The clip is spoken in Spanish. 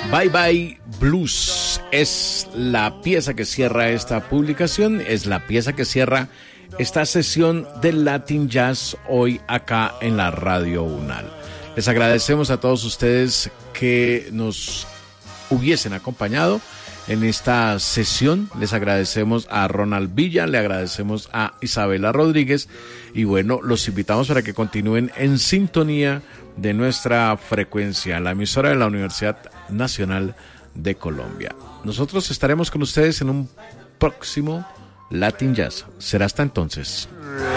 Bye Bye Blues es la pieza que cierra esta publicación, es la pieza que cierra esta sesión del Latin Jazz hoy acá en la Radio UNAL. Les agradecemos a todos ustedes que nos hubiesen acompañado en esta sesión. Les agradecemos a Ronald Villa, le agradecemos a Isabela Rodríguez y bueno, los invitamos para que continúen en sintonía de nuestra frecuencia, la emisora de la Universidad Nacional de Colombia. Nosotros estaremos con ustedes en un próximo Latin Jazz. Será hasta entonces.